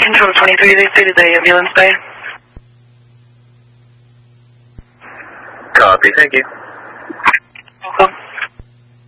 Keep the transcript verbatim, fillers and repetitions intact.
from twenty-three eight to the ambulance bay. Copy, thank you.